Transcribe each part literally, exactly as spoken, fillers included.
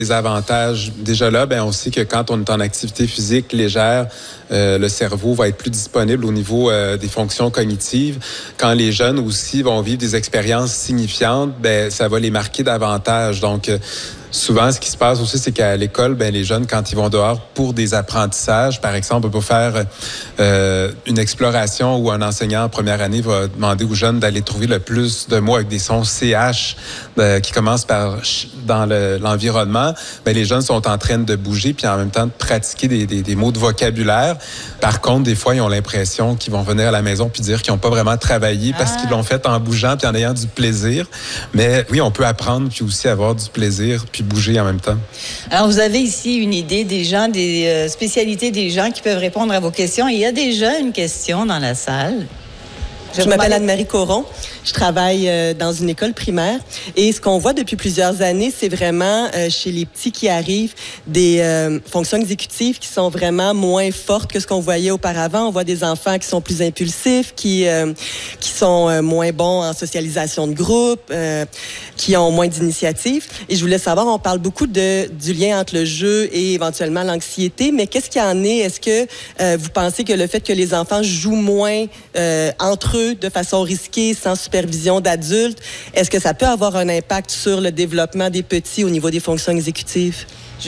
Les avantages, déjà là, ben on sait que quand on est en activité physique légère, euh, le cerveau va être plus disponible au niveau euh, des fonctions cognitives. Quand les jeunes aussi vont vivre des expériences signifiantes, ben ça va les marquer davantage. Donc, euh, souvent, ce qui se passe aussi, c'est qu'à l'école, ben les jeunes, quand ils vont dehors pour des apprentissages, par exemple, pour faire euh, une exploration où un enseignant en première année va demander aux jeunes d'aller trouver le plus de mots avec des sons C H euh, qui commencent par dans le, l'environnement, ben les jeunes sont en train de bouger puis en même temps de pratiquer des, des, des mots de vocabulaire. Par contre, des fois, ils ont l'impression qu'ils vont venir à la maison puis dire qu'ils n'ont pas vraiment travaillé parce ah. qu'ils l'ont fait en bougeant puis en ayant du plaisir. Mais oui, on peut apprendre puis aussi avoir du plaisir puis bouger en même temps. Alors, vous avez ici une idée des gens, des euh, spécialités des gens qui peuvent répondre à vos questions. Il y a déjà une question dans la salle. Je, Je m'appelle Anne-Marie Coron. Je travaille euh, dans une école primaire. Et ce qu'on voit depuis plusieurs années, c'est vraiment, euh, chez les petits qui arrivent, des euh, fonctions exécutives qui sont vraiment moins fortes que ce qu'on voyait auparavant. On voit des enfants qui sont plus impulsifs, qui, euh, qui sont euh, moins bons en socialisation de groupe, euh, qui ont moins d'initiative. Et je voulais savoir, on parle beaucoup de, du lien entre le jeu et éventuellement l'anxiété, mais qu'est-ce qu'il y en est? Est-ce que euh, vous pensez que le fait que les enfants jouent moins euh, entre eux de façon risquée, sans supervision d'adultes, est-ce que ça peut avoir un impact sur le développement des petits au niveau des fonctions exécutives?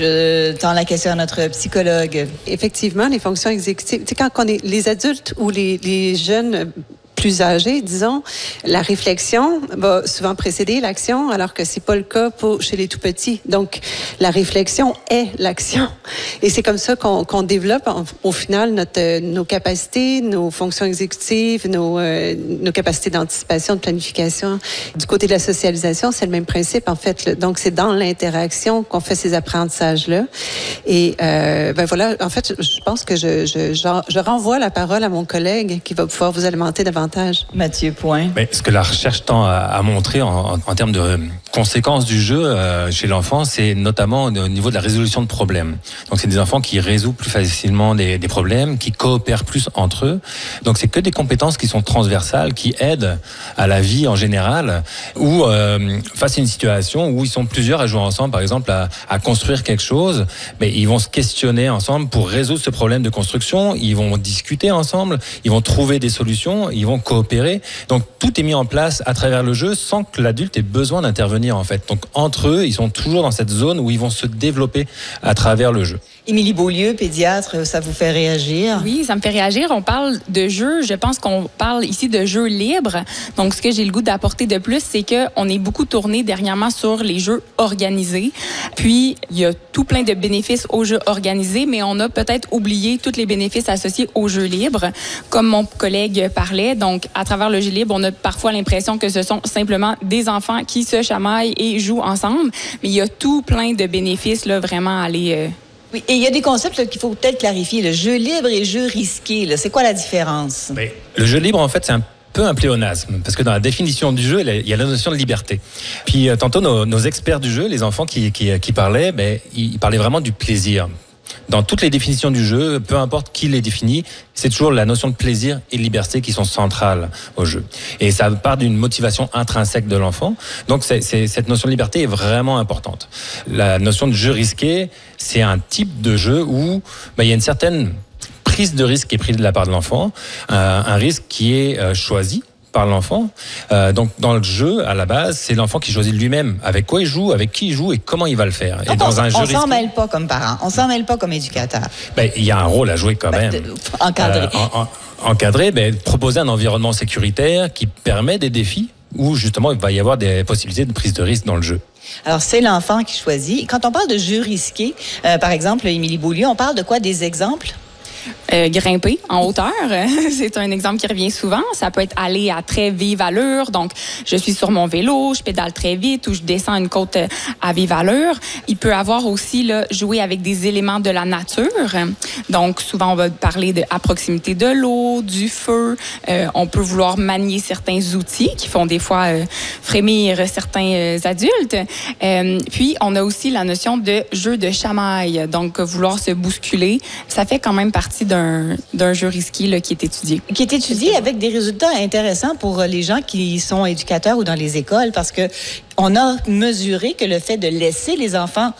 Je tends la question à notre psychologue. Effectivement, les fonctions exécutives, tu sais, quand on est les adultes ou les, les jeunes plus âgés, disons, la réflexion va souvent précéder l'action, alors que c'est pas le cas pour chez les tout petits. Donc, la réflexion est l'action, et c'est comme ça qu'on, qu'on développe en, au final notre nos capacités, nos fonctions exécutives, nos euh, nos capacités d'anticipation, de planification. Du côté de la socialisation, c'est le même principe en fait. Là. Donc, c'est dans l'interaction qu'on fait ces apprentissages-là. Et euh, ben voilà, en fait, je pense que je je, je je renvoie la parole à mon collègue qui va pouvoir vous alimenter davantage. Mathieu Point. Mais ce que la recherche tend à, à montrer en, en, en termes de conséquences du jeu euh, chez l'enfant, c'est notamment au niveau de la résolution de problèmes. Donc, c'est des enfants qui résolvent plus facilement des, des problèmes, qui coopèrent plus entre eux. Donc, c'est que des compétences qui sont transversales, qui aident à la vie en général, ou euh, face à une situation où ils sont plusieurs à jouer ensemble, par exemple, à, à construire quelque chose, mais ils vont se questionner ensemble pour résoudre ce problème de construction, ils vont discuter ensemble, ils vont trouver des solutions, ils vont coopérer. Donc, tout est mis en place à travers le jeu sans que l'adulte ait besoin d'intervenir, en fait. Donc, entre eux, ils sont toujours dans cette zone où ils vont se développer à travers le jeu. Émilie Beaulieu, pédiatre, ça vous fait réagir? Oui, ça me fait réagir. On parle de jeu. Je pense qu'on parle ici de jeu libre. Donc, ce que j'ai le goût d'apporter de plus, c'est qu'on est beaucoup tourné dernièrement sur les jeux organisés. Puis, il y a tout plein de bénéfices aux jeux organisés, mais on a peut-être oublié tous les bénéfices associés aux jeux libres. Comme mon collègue parlait, donc, à travers le jeu libre, on a parfois l'impression que ce sont simplement des enfants qui se chamaillent et jouent ensemble. Mais il y a tout plein de bénéfices, là, vraiment à aller... Euh, Oui, et il y a des concepts là, qu'il faut peut-être clarifier. Le jeu libre et le jeu risqué, là, c'est quoi la différence? Mais le jeu libre, en fait, c'est un peu un pléonasme, parce que dans la définition du jeu, il y a la notion de liberté. Puis euh, tantôt, nos, nos experts du jeu, les enfants qui, qui, qui parlaient, ben, ils parlaient vraiment du plaisir. Dans toutes les définitions du jeu, peu importe qui les définit, c'est toujours la notion de plaisir et de liberté qui sont centrales au jeu. Et ça part d'une motivation intrinsèque de l'enfant. Donc c'est, c'est, cette notion de liberté est vraiment importante. La notion de jeu risqué, c'est un type de jeu où ben, il y a une certaine prise de risque qui est prise de la part de l'enfant, euh, un risque qui est euh, choisi par l'enfant. Euh, donc, dans le jeu, à la base, c'est l'enfant qui choisit lui-même avec quoi il joue, avec qui il joue et comment il va le faire. Donc, et dans on, un jeu on s'en mêle pas comme parent, on s'en mêle pas comme éducateur. Ben, il y a un rôle à jouer quand ben, même. Encadré. Euh, en, en, encadré, ben, proposer un environnement sécuritaire qui permet des défis où, justement, il va y avoir des possibilités de prise de risque dans le jeu. Alors, c'est l'enfant qui choisit. Quand on parle de jeu risqué, euh, par exemple, Émilie Beaulieu, on parle de quoi? Des exemples? Euh, grimper en hauteur, c'est un exemple qui revient souvent. Ça peut être aller à très vive allure. Donc, je suis sur mon vélo, je pédale très vite ou je descends une côte à vive allure. Il peut avoir aussi là, jouer avec des éléments de la nature. Donc, souvent, on va parler de à proximité de l'eau, du feu. Euh, on peut vouloir manier certains outils qui font des fois euh, frémir certains euh, adultes. Euh, puis, on a aussi la notion de jeu de chamaille. Donc, vouloir se bousculer. Ça fait quand même partie d'un, d'un jeu risqué là, qui est étudié. Qui est étudié avec des résultats intéressants pour les gens qui sont éducateurs ou dans les écoles, parce que on a mesuré que le fait de laisser les enfants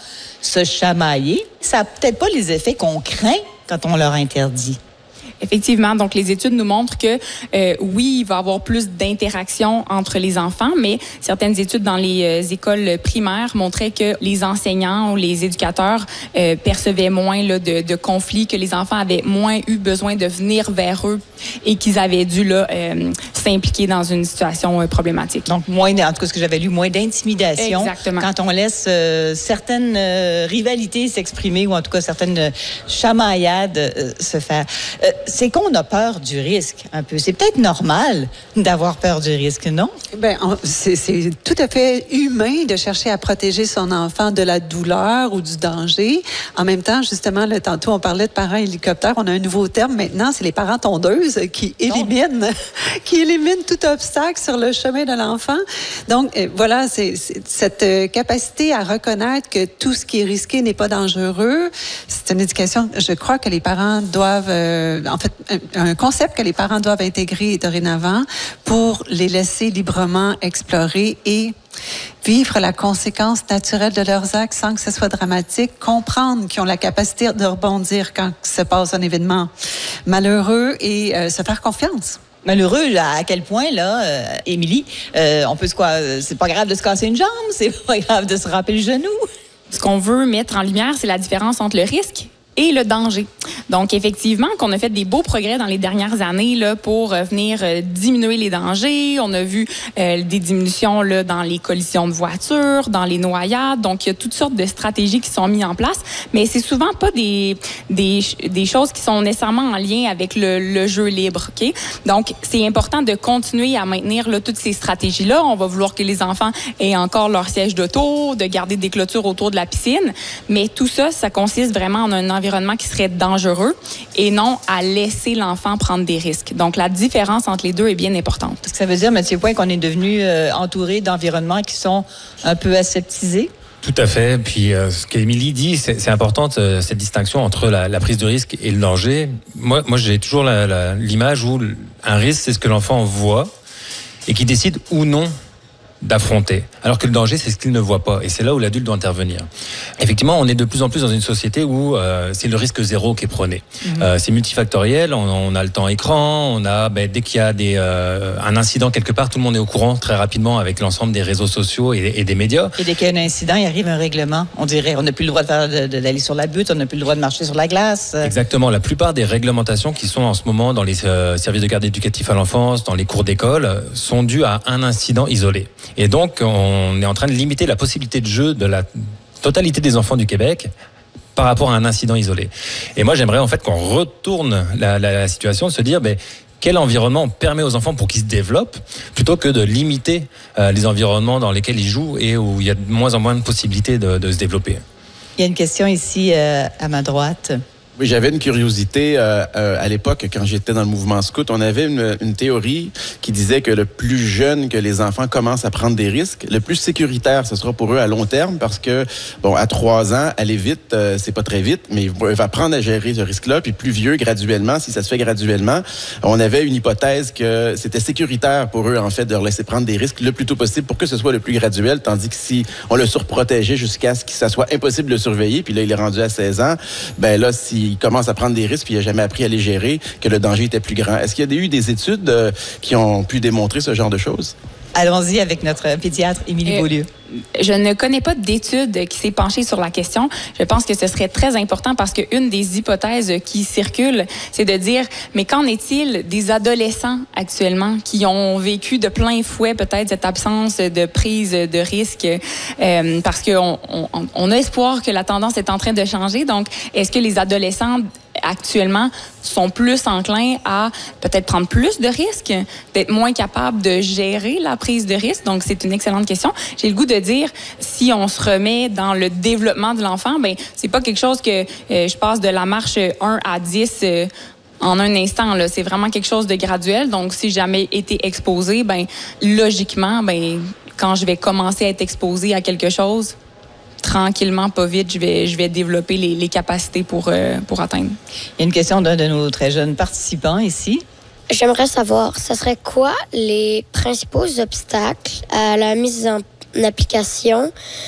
se chamailler, ça n'a peut-être pas les effets qu'on craint quand on leur interdit. Effectivement, donc les études nous montrent que euh, oui, il va y avoir plus d'interaction entre les enfants, mais certaines études dans les euh, écoles primaires montraient que les enseignants ou les éducateurs euh, percevaient moins là, de, de conflits, que les enfants avaient moins eu besoin de venir vers eux et qu'ils avaient dû là, euh, s'impliquer dans une situation euh, problématique. Donc, moins, en tout cas, ce que j'avais lu, moins d'intimidation. Exactement. Quand on laisse euh, certaines euh, rivalités s'exprimer ou en tout cas certaines euh, chamaillades euh, se faire. Euh, c'est qu'on a peur du risque, un peu. C'est peut-être normal d'avoir peur du risque, non? Bien, c'est, c'est tout à fait humain de chercher à protéger son enfant de la douleur ou du danger. En même temps, justement, là, tantôt, on parlait de parents hélicoptères. On a un nouveau terme maintenant, c'est les parents tondeuses qui éliminent, qui éliminent tout obstacle sur le chemin de l'enfant. Donc, euh, voilà, c'est, c'est cette euh, capacité à reconnaître que tout ce qui est risqué n'est pas dangereux. C'est une éducation, je crois, que les parents doivent... Euh, en fait, un, un concept que les parents doivent intégrer dorénavant pour les laisser librement explorer et vivre la conséquence naturelle de leurs actes sans que ce soit dramatique, comprendre qu'ils ont la capacité de rebondir quand se passe un événement malheureux et euh, se faire confiance. Malheureux, à quel point, là, euh, Émilie, euh, on peut se quoi, c'est pas grave de se casser une jambe, c'est pas grave de se râper le genou. Ce qu'on veut mettre en lumière, c'est la différence entre le risque et le danger. Donc, effectivement, qu'on a fait des beaux progrès dans les dernières années là, pour euh, venir euh, diminuer les dangers. On a vu euh, des diminutions là, dans les collisions de voitures, dans les noyades. Donc, il y a toutes sortes de stratégies qui sont mises en place, mais c'est souvent pas des, des, des choses qui sont nécessairement en lien avec le, le jeu libre. Okay? Donc, c'est important de continuer à maintenir là, toutes ces stratégies-là. On va vouloir que les enfants aient encore leur siège d'auto, de garder des clôtures autour de la piscine, mais tout ça, ça consiste vraiment en un environnement qui serait dangereux et non à laisser l'enfant prendre des risques. Donc, la différence entre les deux est bien importante. Est-ce que ça veut dire, Mathieu Point, qu'on est devenu euh, entouré d'environnements qui sont un peu aseptisés? Tout à fait. Puis euh, ce qu'Émilie dit, c'est, c'est important euh, cette distinction entre la, la prise de risque et le danger. Moi, moi j'ai toujours la, la, l'image où un risque, c'est ce que l'enfant voit et qui décide ou non d'affronter. Alors que le danger, c'est ce qu'il ne voit pas. Et c'est là où l'adulte doit intervenir. Effectivement, on est de plus en plus dans une société où euh, c'est le risque zéro qui est prôné. Mm-hmm. Euh, c'est multifactoriel, on, on a le temps écran, on a, ben, dès qu'il y a des, euh, un incident quelque part, tout le monde est au courant très rapidement avec l'ensemble des réseaux sociaux et, et des médias. Et dès qu'il y a un incident, il arrive un règlement. On dirait, on n'a plus le droit de faire, de, de, d'aller sur la butte, on n'a plus le droit de marcher sur la glace. Exactement. La plupart des réglementations qui sont en ce moment dans les euh, services de garde éducatifs à l'enfance, dans les cours d'école, sont dues à un incident isolé. Et donc, on est en train de limiter la possibilité de jeu de la totalité des enfants du Québec par rapport à un incident isolé. Et moi, j'aimerais en fait qu'on retourne la, la, la situation, de se dire, ben, quel environnement on permet aux enfants pour qu'ils se développent, plutôt que de limiter euh, les environnements dans lesquels ils jouent et où il y a de moins en moins de possibilités de, de se développer. Il y a une question ici euh, à ma droite. Oui, j'avais une curiosité euh, euh, à l'époque, quand j'étais dans le mouvement scout, on avait une, une théorie qui disait que le plus jeune que les enfants commencent à prendre des risques, le plus sécuritaire ce sera pour eux à long terme, parce que, bon, à trois ans, aller vite, euh, c'est pas très vite, mais il va apprendre à gérer ce risque-là, puis plus vieux, graduellement, si ça se fait graduellement, on avait une hypothèse que c'était sécuritaire pour eux, en fait, de leur laisser prendre des risques le plus tôt possible pour que ce soit le plus graduel, tandis que si on le surprotégeait jusqu'à ce que ça soit impossible de le surveiller, puis là, il est rendu à seize ans, ben là, si il commence à prendre des risques puis il n'a jamais appris à les gérer, que le danger était plus grand. Est-ce qu'il y a eu des études euh, qui ont pu démontrer ce genre de choses? Allons-y avec notre pédiatre, Émilie euh, Beaulieu. Je ne connais pas d'étude qui s'est penchée sur la question. Je pense que ce serait très important parce qu'une des hypothèses qui circulent, c'est de dire, mais qu'en est-il des adolescents actuellement qui ont vécu de plein fouet peut-être cette absence de prise de risque euh, parce qu'on on, on a espoir que la tendance est en train de changer. Donc, est-ce que les adolescents actuellement sont plus enclins à peut-être prendre plus de risques, d'être moins capables de gérer la prise de risque? Donc, c'est une excellente question. J'ai le goût de dire, si on se remet dans le développement de l'enfant, ben c'est pas quelque chose que euh, je passe de la marche un à dix euh, en un instant. Là. C'est vraiment quelque chose de graduel. Donc, si j'ai jamais été exposé, ben logiquement, ben quand je vais commencer à être exposé à quelque chose, tranquillement, pas vite, je vais, je vais développer les, les capacités pour, euh, pour atteindre. Il y a une question d'un de nos très jeunes participants ici. J'aimerais savoir, ce serait quoi les principaux obstacles à la mise en application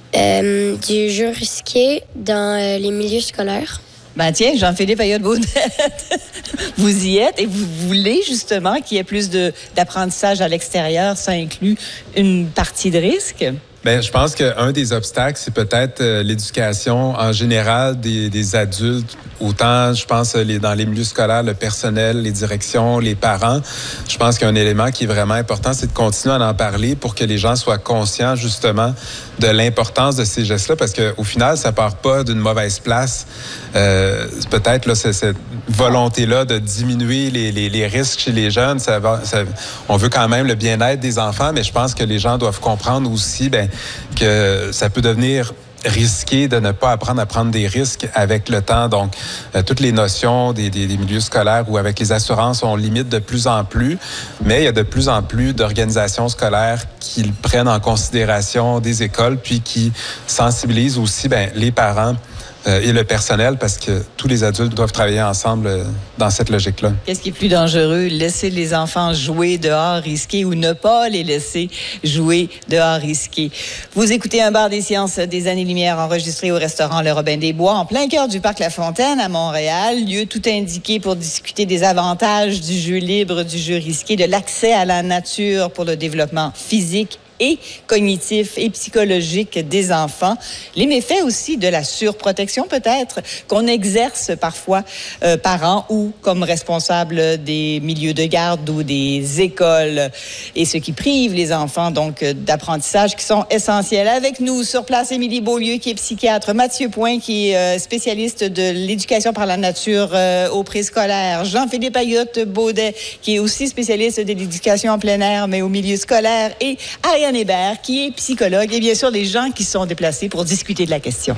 Euh, du jeu risqué dans euh, les milieux scolaires. Ben tiens, Jean-Philippe Ayotte-Baudette, vous y êtes et vous voulez justement qu'il y ait plus de, d'apprentissage à l'extérieur. Ça inclut une partie de risque? Bien, je pense qu'un des obstacles, c'est peut-être euh, l'éducation en général des, des adultes. Autant, je pense, les, dans les milieux scolaires, le personnel, les directions, les parents. Je pense qu'un élément qui est vraiment important, c'est de continuer à en parler pour que les gens soient conscients, justement, de l'importance de ces gestes-là, parce qu'au final, ça part pas d'une mauvaise place. Euh, peut-être, là, c'est cette volonté-là de diminuer les, les, les risques chez les jeunes. Ça va, ça, on veut quand même le bien-être des enfants, mais je pense que les gens doivent comprendre aussi, bien, que ça peut devenir risqué de ne pas apprendre à prendre des risques avec le temps. Donc, euh, toutes les notions des, des, des milieux scolaires ou avec les assurances, on limite de plus en plus, mais il y a de plus en plus d'organisations scolaires qui prennent en considération des écoles, puis qui sensibilisent aussi bien, les parents euh, et le personnel, parce que tous les adultes doivent travailler ensemble euh, dans cette logique-là. Qu'est-ce qui est plus dangereux? Laisser les enfants jouer dehors risqué ou ne pas les laisser jouer dehors risqué? Vous écoutez un bar des sciences des années-lumière enregistré au restaurant Le Robin des Bois, en plein cœur du parc La Fontaine à Montréal. Lieu tout indiqué pour discuter des avantages du jeu libre, du jeu risqué, de l'accès à la nature pour le développement physique et cognitif et psychologique des enfants. Les méfaits aussi de la surprotection, peut-être, qu'on exerce parfois euh, parents ou comme responsables des milieux de garde ou des écoles, et ce qui prive les enfants, donc, d'apprentissage qui sont essentiels. Avec nous, sur place, Émilie Beaulieu, qui est psychiatre, Mathieu Point, qui est euh, spécialiste de l'éducation par la nature euh, au préscolaire, Jean-Philippe Ayotte-Baudette, qui est aussi spécialiste de l'éducation en plein air, mais au milieu scolaire, et Ariane Hébert, qui est psychologue, et bien sûr les gens qui sont déplacés pour discuter de la question.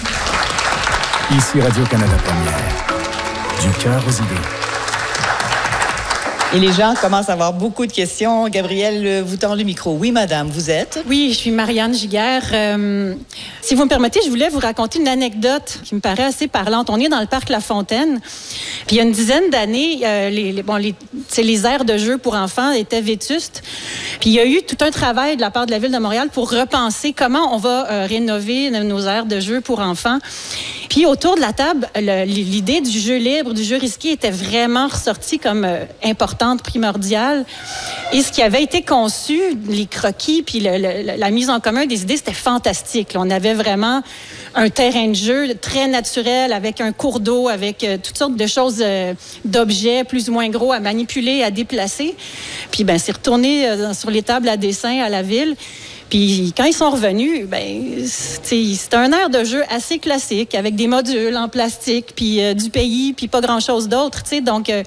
Ici Radio-Canada Première, du cœur aux idées. Et les gens commencent à avoir beaucoup de questions. Gabrielle, vous tend le micro. Oui, madame, vous êtes? Oui, je suis Marianne Giguère. Euh, si vous me permettez, je voulais vous raconter une anecdote qui me paraît assez parlante. On est dans le parc La Fontaine. Puis il y a une dizaine d'années, euh, les, les, bon, les, les aires de jeu pour enfants étaient vétustes. Puis il y a eu tout un travail de la part de la Ville de Montréal pour repenser comment on va euh, rénover nos aires de jeu pour enfants. Puis autour de la table, le, l'idée du jeu libre, du jeu risqué était vraiment ressortie comme euh, importante, primordiale. Et ce qui avait été conçu, les croquis, puis le, le, la mise en commun des idées, c'était fantastique. Là, on avait vraiment un terrain de jeu très naturel, avec un cours d'eau, avec euh, toutes sortes de choses, euh, d'objets plus ou moins gros à manipuler, à déplacer. Puis ben, c'est retourné euh, sur les tables à dessin à la ville. Puis quand ils sont revenus, ben c'était un air de jeu assez classique, avec des modules en plastique, puis euh, du pays, puis pas grand-chose d'autre. T'sais. Donc, euh,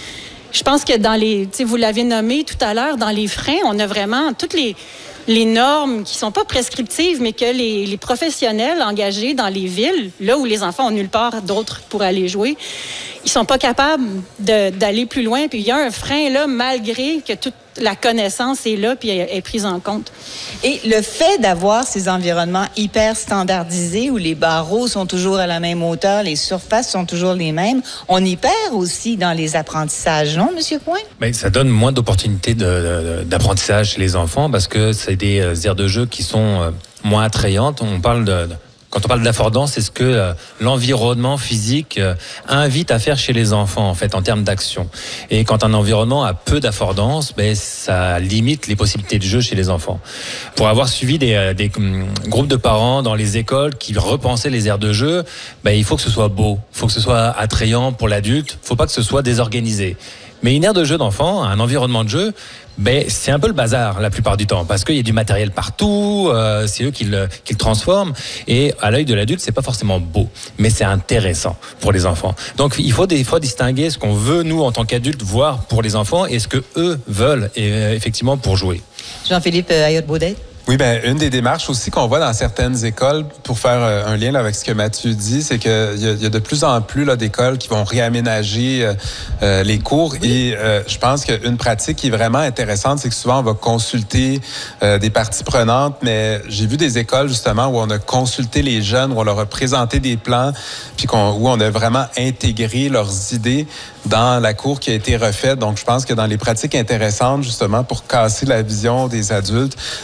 je pense que dans les, vous l'avez nommé tout à l'heure, dans les freins, on a vraiment toutes les, les normes qui sont pas prescriptives, mais que les, les professionnels engagés dans les villes, là où les enfants ont nulle part d'autre pour aller jouer, ils sont pas capables de, d'aller plus loin. Puis il y a un frein là, malgré que toute la connaissance est là puis est prise en compte. Et le fait d'avoir ces environnements hyper standardisés où les barreaux sont toujours à la même hauteur, les surfaces sont toujours les mêmes, on y perd aussi dans les apprentissages, non, Monsieur Point? Mais ça donne moins d'opportunités de, de, d'apprentissage chez les enfants parce que c'est des aires de jeu qui sont moins attrayantes. On parle de... Quand on parle d'affordance, c'est ce que euh, l'environnement physique euh, invite à faire chez les enfants, en fait, en termes d'action. Et quand un environnement a peu d'affordance, ben, ça limite les possibilités de jeu chez les enfants. Pour avoir suivi des, euh, des um, groupes de parents dans les écoles qui repensaient les aires de jeu, ben, il faut que ce soit beau, il faut que ce soit attrayant pour l'adulte, il ne faut pas que ce soit désorganisé. Mais une aire de jeu d'enfant, un environnement de jeu, ben, c'est un peu le bazar la plupart du temps parce qu'il y a du matériel partout, euh, c'est eux qui le, qui le transforment et à l'œil de l'adulte, c'est pas forcément beau, mais c'est intéressant pour les enfants. Donc il faut des fois distinguer ce qu'on veut nous en tant qu'adultes voir pour les enfants et ce que eux veulent et, euh, effectivement pour jouer. Jean-Philippe Ayotte-Baudette. Oui, bien, une des démarches aussi qu'on voit dans certaines écoles, pour faire euh, un lien là, avec ce que Mathieu dit, c'est qu'il y, y a de plus en plus là, d'écoles qui vont réaménager euh, euh, les cours. Et euh, je pense qu'une pratique qui est vraiment intéressante, c'est que souvent, on va consulter euh, des parties prenantes, mais j'ai vu des écoles, justement, où on a consulté les jeunes, où on leur a présenté des plans, puis qu'on, où on a vraiment intégré leurs idées dans la cour qui a été refaite. Donc, je pense que dans les pratiques intéressantes, justement, pour casser la vision des adultes, c'est... Euh,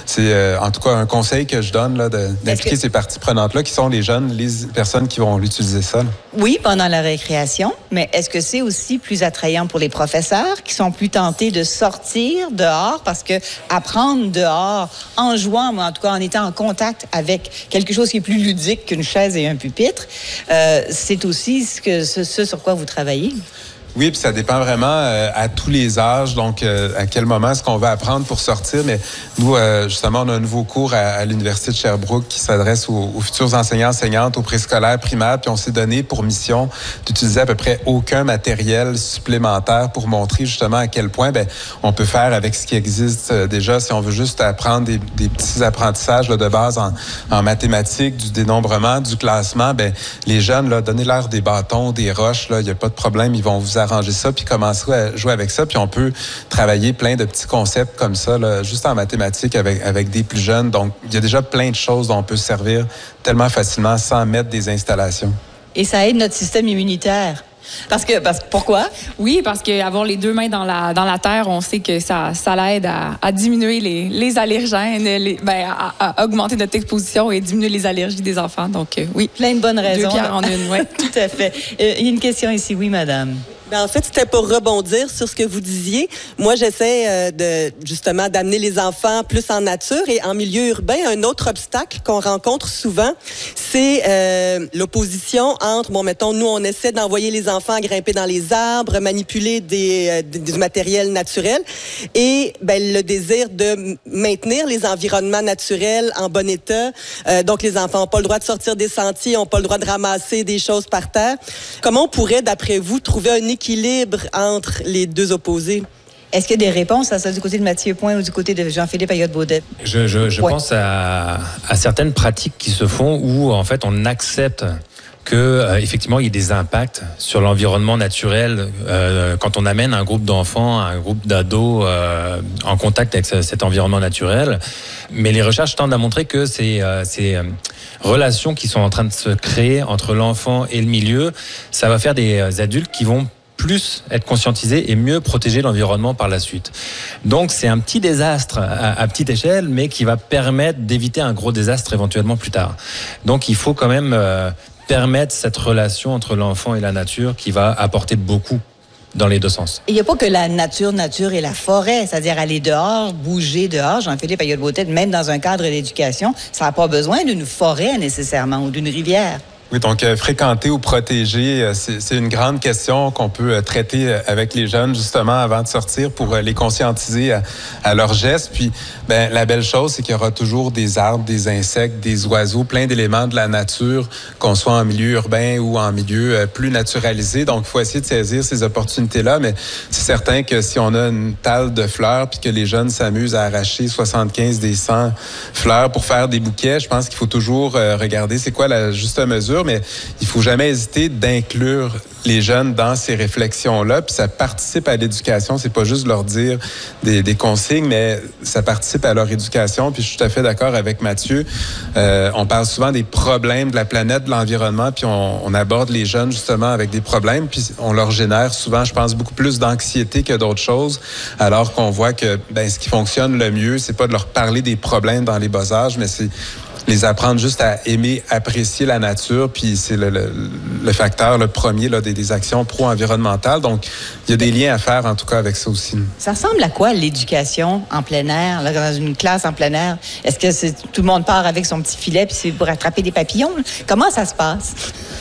euh, en tout cas, un conseil que je donne, là, de, d'impliquer que... ces parties prenantes-là, qui sont les jeunes, les personnes qui vont l'utiliser ça. Là. Oui, pendant la récréation, mais est-ce que c'est aussi plus attrayant pour les professeurs qui sont plus tentés de sortir dehors parce que apprendre dehors en jouant, mais en tout cas en étant en contact avec quelque chose qui est plus ludique qu'une chaise et un pupitre, euh, c'est aussi ce, que, ce, ce sur quoi vous travaillez? Oui, puis ça dépend vraiment euh, à tous les âges, donc euh, à quel moment est-ce qu'on va apprendre pour sortir. Mais nous, euh, justement, on a un nouveau cours à, à l'Université de Sherbrooke qui s'adresse aux, aux futurs enseignants-enseignantes, aux préscolaires primaires, puis on s'est donné pour mission d'utiliser à peu près aucun matériel supplémentaire pour montrer justement à quel point ben, on peut faire avec ce qui existe euh, déjà. Si on veut juste apprendre des, des petits apprentissages là, de base en, en mathématiques, du dénombrement, du classement, ben les jeunes, là, donnez-leur des bâtons, des roches, il n'y a pas de problème, ils vont vous arranger ça, puis commencer à jouer avec ça. Puis on peut travailler plein de petits concepts comme ça, là, juste en mathématiques avec, avec des plus jeunes. Donc, il y a déjà plein de choses dont on peut se servir tellement facilement sans mettre des installations. Et ça aide notre système immunitaire. Parce que, parce, pourquoi? Oui, parce qu'avoir les deux mains dans la, dans la terre, on sait que ça, ça l'aide à, à diminuer les, les allergènes, les, ben, à, à augmenter notre exposition et diminuer les allergies des enfants. Donc, euh, oui. Plein de bonnes raisons. Deux pierres en une, oui. Tout à fait. Euh, il y a une question ici. Oui, madame. Ben, en fait, c'était pour rebondir sur ce que vous disiez. Moi, j'essaie euh, de justement d'amener les enfants plus en nature et en milieu urbain. Un autre obstacle qu'on rencontre souvent, c'est euh, l'opposition entre, bon, mettons, nous, on essaie d'envoyer les enfants grimper dans les arbres, manipuler des, euh, du matériel naturel, et ben, le désir de maintenir les environnements naturels en bon état. Euh, donc, les enfants n'ont pas le droit de sortir des sentiers, n'ont pas le droit de ramasser des choses par terre. Comment on pourrait, d'après vous, trouver un équilibre entre les deux opposés? Est-ce qu'il y a des réponses à ça du côté de Mathieu Point ou du côté de Jean-Philippe Ayotte-Baudet? Je, je, je pense à, à certaines pratiques qui se font où, en fait, on accepte que euh, effectivement il y ait des impacts sur l'environnement naturel euh, quand on amène un groupe d'enfants, un groupe d'ados euh, en contact avec ce, cet environnement naturel. Mais les recherches tendent à montrer que ces, euh, ces euh, relations qui sont en train de se créer entre l'enfant et le milieu, ça va faire des adultes qui vont plus être conscientisés et mieux protéger l'environnement par la suite. Donc c'est un petit désastre à, à petite échelle, mais qui va permettre d'éviter un gros désastre éventuellement plus tard. Donc il faut quand même euh, permettre cette relation entre l'enfant et la nature qui va apporter beaucoup dans les deux sens. Il n'y a pas que la nature, nature et la forêt, c'est-à-dire aller dehors, bouger dehors. Jean-Philippe Ayotte-Baudet, même dans un cadre d'éducation, ça n'a pas besoin d'une forêt nécessairement ou d'une rivière. Oui, donc euh, fréquenter ou protéger, euh, c'est, c'est une grande question qu'on peut euh, traiter euh, avec les jeunes justement avant de sortir pour euh, les conscientiser à, à leurs gestes. Puis, ben la belle chose, c'est qu'il y aura toujours des arbres, des insectes, des oiseaux, plein d'éléments de la nature, qu'on soit en milieu urbain ou en milieu euh, plus naturalisé. Donc, il faut essayer de saisir ces opportunités-là. Mais c'est certain que si on a une talle de fleurs puis que les jeunes s'amusent à arracher soixante-quinze des cent fleurs pour faire des bouquets, je pense qu'il faut toujours euh, regarder c'est quoi la juste mesure. Mais il faut jamais hésiter d'inclure les jeunes dans ces réflexions-là, puis ça participe à l'éducation. C'est pas juste leur dire des, des consignes, mais ça participe à leur éducation. Puis je suis tout à fait d'accord avec Mathieu. Euh, on parle souvent des problèmes de la planète, de l'environnement, puis on, on aborde les jeunes justement avec des problèmes, puis on leur génère souvent, je pense, beaucoup plus d'anxiété que d'autres choses, alors qu'on voit que ben, ce qui fonctionne le mieux, c'est pas de leur parler des problèmes dans les bas âges, mais c'est les apprendre juste à aimer, apprécier la nature, puis c'est le, le, le facteur le premier là, des, des actions pro-environnementales. Donc, il y a des liens à faire, en tout cas, avec ça aussi. Ça ressemble à quoi, l'éducation en plein air, là, dans une classe en plein air? Est-ce que c'est, tout le monde part avec son petit filet puis c'est pour attraper des papillons? Comment ça se passe?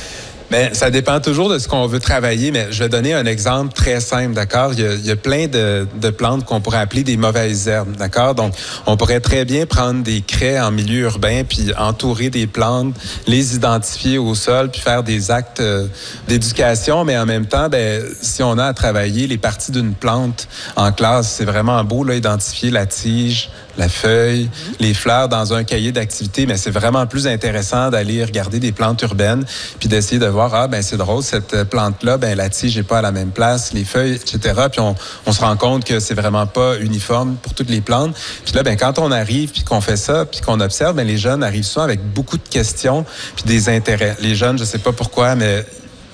Bien, ça dépend toujours de ce qu'on veut travailler, mais je vais donner un exemple très simple, d'accord? Il y a, il y a plein de, de plantes qu'on pourrait appeler des mauvaises herbes, d'accord? Donc, on pourrait très bien prendre des craies en milieu urbain, puis entourer des plantes, les identifier au sol, puis faire des actes euh, d'éducation, mais en même temps, ben, si on a à travailler les parties d'une plante en classe, c'est vraiment beau, là, identifier la tige, la feuille, mmh. les fleurs dans un cahier d'activité, mais c'est vraiment plus intéressant d'aller regarder des plantes urbaines puis d'essayer de voir, ah, ben c'est drôle, cette plante-là, ben la tige n'est pas à la même place, les feuilles, et cetera. Puis on, on se rend compte que c'est vraiment pas uniforme pour toutes les plantes. Puis là, ben quand on arrive puis qu'on fait ça puis qu'on observe, ben les jeunes arrivent souvent avec beaucoup de questions puis des intérêts. Les jeunes, je sais pas pourquoi, mais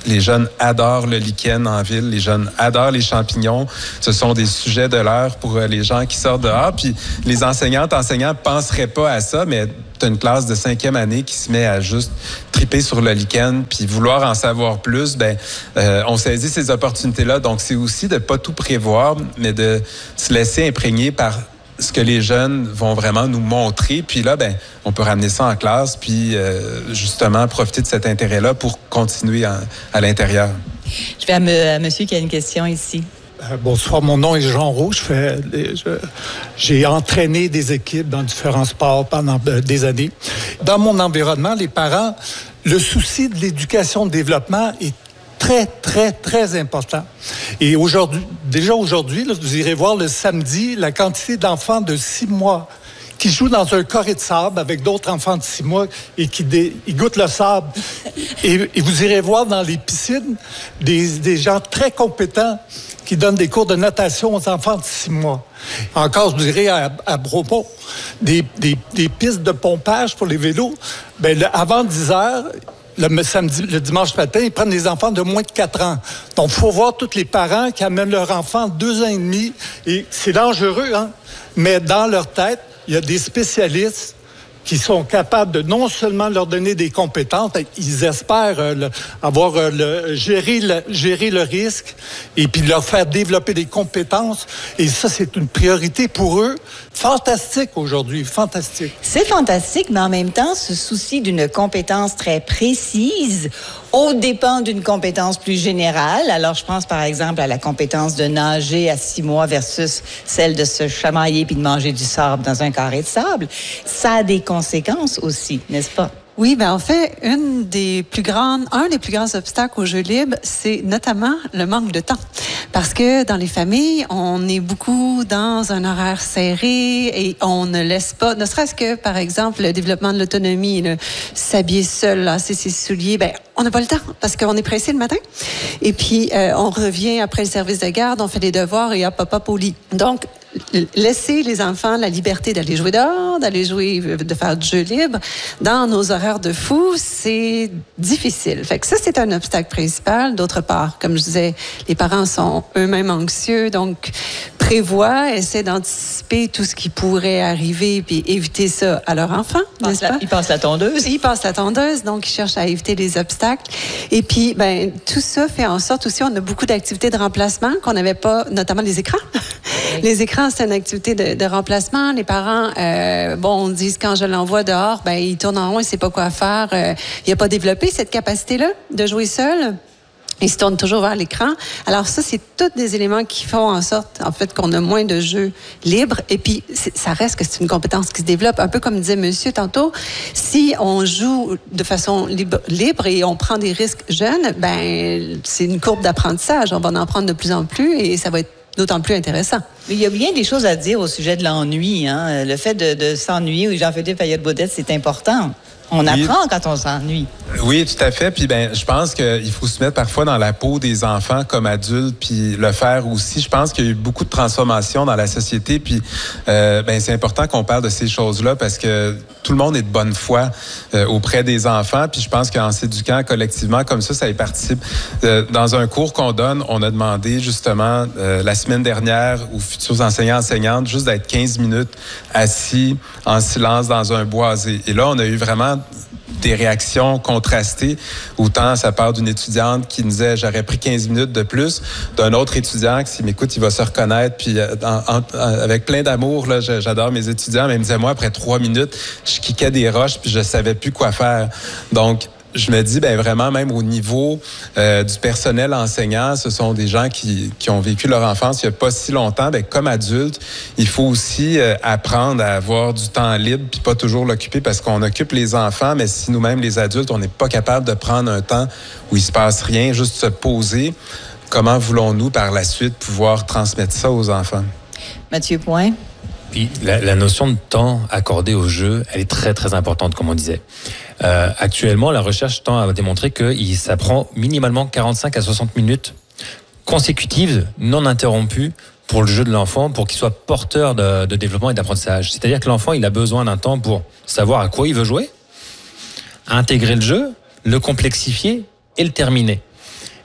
Les jeunes adorent le lichen en ville. Les jeunes adorent les champignons. Ce sont des sujets de l'heure pour les gens qui sortent dehors. Puis les enseignantes, enseignants ne penseraient pas à ça, mais tu as une classe de cinquième année qui se met à juste triper sur le lichen puis vouloir en savoir plus. Ben, euh, on saisit ces opportunités-là. Donc, c'est aussi de ne pas tout prévoir, mais de se laisser imprégner par ce que les jeunes vont vraiment nous montrer. Puis là, ben, on peut ramener ça en classe, puis euh, justement profiter de cet intérêt-là pour continuer en, à l'intérieur. Je vais à, me, à monsieur qui a une question ici. Euh, bonsoir, mon nom est Jean Roux. Je fais, je, j'ai entraîné des équipes dans différents sports pendant des années. Dans mon environnement, les parents, le souci de l'éducation, de développement est très, très, très important. Et aujourd'hui, déjà aujourd'hui, là, vous irez voir le samedi la quantité d'enfants de six mois qui jouent dans un carré de sable avec d'autres enfants de six mois et qui dé, ils goûtent le sable. Et, et vous irez voir dans les piscines des, des gens très compétents qui donnent des cours de natation aux enfants de six mois. Encore, je dirais à, à Bromont, des, des, des pistes de pompage pour les vélos. Ben, le, avant dix heures, le samedi, le dimanche matin, ils prennent des enfants de moins de quatre ans. Donc, il faut voir tous les parents qui amènent leurs enfants de deux ans et demi. Et c'est dangereux, hein? Mais dans leur tête, il y a des spécialistes qui sont capables de non seulement leur donner des compétences, ils espèrent euh, le, avoir euh, le, gérer, le, gérer le risque et puis leur faire développer des compétences. Et ça, c'est une priorité pour eux. Fantastique aujourd'hui, fantastique. C'est fantastique, mais en même temps, ce souci d'une compétence très précise au dépend d'une compétence plus générale. Alors, je pense par exemple à la compétence de nager à six mois versus celle de se chamailler puis de manger du sable dans un carré de sable. Ça a des conséquences aussi, n'est-ce pas? Oui, ben en fait, une des plus grandes, un des plus grands obstacles au jeu libre, c'est notamment le manque de temps. Parce que dans les familles, on est beaucoup dans un horaire serré et on ne laisse pas, ne serait-ce que, par exemple, le développement de l'autonomie, le s'habiller seul, lasser ses souliers, ben on n'a pas le temps parce qu'on est pressé le matin. Et puis, euh, on revient après le service de garde, on fait les devoirs et hop, hop, hop au lit. Donc, laisser les enfants la liberté d'aller jouer dehors, d'aller jouer, de faire du jeu libre, dans nos horaires de fou, c'est difficile. Fait que ça, c'est un obstacle principal. D'autre part, comme je disais, les parents sont eux-mêmes anxieux, donc prévoient, essaient d'anticiper tout ce qui pourrait arriver puis éviter ça à leur enfant, n'est-ce pas? Ils passent la tondeuse. Ils passent la tondeuse, donc ils cherchent à éviter les obstacles. Et puis, ben tout ça fait en sorte aussi, on a beaucoup d'activités de remplacement qu'on n'avait pas, notamment les écrans. Oui. Les écrans, c'est une activité de, de remplacement. Les parents, euh, bon, disent quand je l'envoie dehors, ben il tourne en rond, il sait pas quoi faire. Euh, il n'a pas développé cette capacité-là de jouer seul. Il se tourne toujours vers l'écran. Alors ça, c'est tous des éléments qui font en sorte, en fait, qu'on a moins de jeux libres. Et puis, ça reste que c'est une compétence qui se développe. Un peu comme disait monsieur tantôt, si on joue de façon libre, libre et on prend des risques jeunes, ben c'est une courbe d'apprentissage. On va en prendre de plus en plus et ça va être d'autant plus intéressant. Mais il y a bien des choses à dire au sujet de l'ennui. Hein? Le fait de, de s'ennuyer, oui, Jean-Philippe Ayotte-Baudette, c'est important. On oui. apprend quand on s'ennuie. Oui, tout à fait. Puis ben, je pense qu'il faut se mettre parfois dans la peau des enfants comme adultes, puis le faire aussi. Je pense qu'il y a eu beaucoup de transformations dans la société, puis euh, ben c'est important qu'on parle de ces choses-là parce que tout le monde est de bonne foi euh, auprès des enfants. Puis je pense qu'en s'éduquant collectivement comme ça, ça y participe. Euh, dans un cours qu'on donne, on a demandé justement euh, la semaine dernière aux futurs enseignants enseignantes juste d'être quinze minutes assis en silence dans un boisé. Et là, on a eu vraiment des réactions contrastées. Autant ça part d'une étudiante qui nous disait j'aurais pris quinze minutes de plus, d'un autre étudiant qui m'écoute, il va se reconnaître, puis en, en, avec plein d'amour, là, j'adore mes étudiants, mais il me disait moi après trois minutes, je kickais des roches puis je savais plus quoi faire. Donc je me dis, ben vraiment, même au niveau euh, du personnel enseignant, ce sont des gens qui, qui ont vécu leur enfance il n'y a pas si longtemps. Ben, comme adultes, il faut aussi euh, apprendre à avoir du temps libre puis pas toujours l'occuper parce qu'on occupe les enfants, mais si nous-mêmes, les adultes, on n'est pas capable de prendre un temps où il se passe rien, juste se poser, comment voulons-nous par la suite pouvoir transmettre ça aux enfants? Mathieu Point. Puis la, la notion de temps accordé au jeu, elle est très, très importante, comme on disait. Euh, actuellement, la recherche tend à démontrer que ça prend minimalement quarante-cinq à soixante minutes consécutives, non interrompues, pour le jeu de l'enfant, pour qu'il soit porteur de, de développement et d'apprentissage. C'est-à-dire que l'enfant, il a besoin d'un temps pour savoir à quoi il veut jouer, intégrer le jeu, le complexifier et le terminer.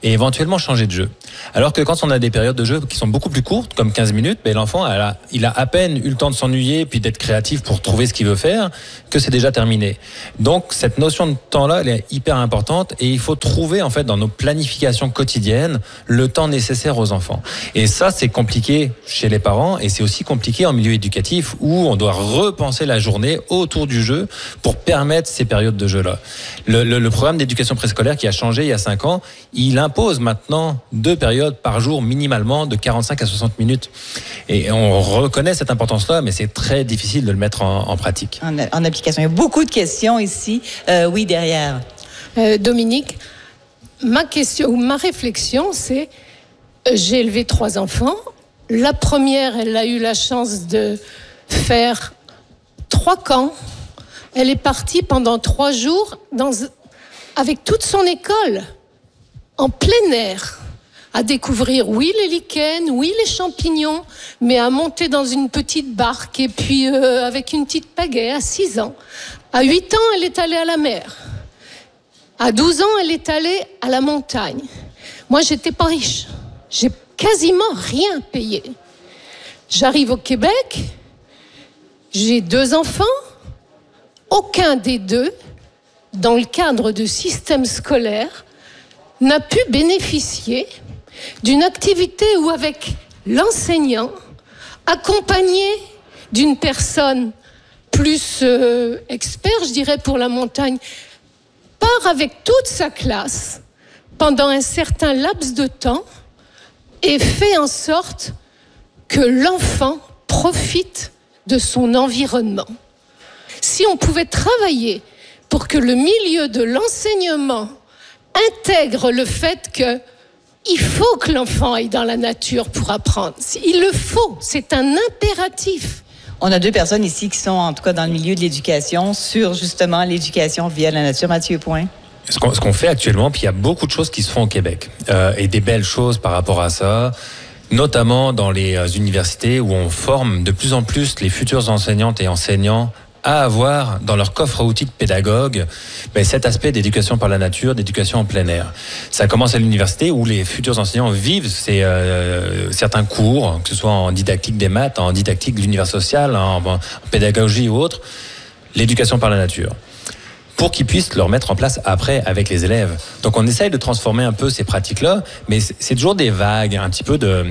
et éventuellement changer de jeu. Alors que quand on a des périodes de jeu qui sont beaucoup plus courtes, comme quinze minutes, ben l'enfant, elle a, il a à peine eu le temps de s'ennuyer puis d'être créatif pour trouver ce qu'il veut faire, que c'est déjà terminé. Donc cette notion de temps-là, elle est hyper importante et il faut trouver en fait dans nos planifications quotidiennes le temps nécessaire aux enfants. Et ça, c'est compliqué chez les parents et c'est aussi compliqué en milieu éducatif où on doit repenser la journée autour du jeu pour permettre ces périodes de jeu-là. Le, le, le programme d'éducation préscolaire qui a changé il y a cinq ans, il impose maintenant deux périodes par jour minimalement de quarante-cinq à soixante minutes. Et on reconnaît cette importance-là, mais c'est très difficile de le mettre en, en pratique. En, en application. Il y a beaucoup de questions ici. Euh, oui, derrière. Euh, Dominique, ma question ou ma réflexion, c'est euh, j'ai élevé trois enfants. La première, elle a eu la chance de faire trois camps. Elle est partie pendant trois jours dans, avec toute son école, en plein air, à découvrir, oui, les lichens, oui, les champignons, mais à monter dans une petite barque et puis euh, avec une petite pagaie à six ans. À huit ans, elle est allée à la mer. À douze ans, elle est allée à la montagne. Moi, j'étais pas riche. J'ai quasiment rien payé. J'arrive au Québec, j'ai deux enfants. Aucun des deux, dans le cadre de système scolaire, n'a pu bénéficier d'une activité où avec l'enseignant, accompagné d'une personne plus euh, expert, je dirais, pour la montagne, part avec toute sa classe pendant un certain laps de temps et fait en sorte que l'enfant profite de son environnement. Si on pouvait travailler pour que le milieu de l'enseignement intègre le fait que il faut que l'enfant aille dans la nature pour apprendre. Il le faut, c'est un impératif. On a deux personnes ici qui sont en tout cas dans le milieu de l'éducation sur justement l'éducation via la nature. Mathieu Point. Ce qu'on, ce qu'on fait actuellement, puis il y a beaucoup de choses qui se font au Québec euh, et des belles choses par rapport à ça. Notamment dans les euh, universités où on forme de plus en plus les futurs enseignantes et enseignants à avoir dans leur coffre à outils de pédagogue ben, cet aspect d'éducation par la nature, d'éducation en plein air. Ça commence à l'université où les futurs enseignants vivent ces, euh, certains cours, que ce soit en didactique des maths, en didactique de l'univers social, en, en pédagogie ou autre, l'éducation par la nature, pour qu'ils puissent le remettre en place après avec les élèves. Donc on essaye de transformer un peu ces pratiques-là, mais c'est toujours des vagues, un petit peu de,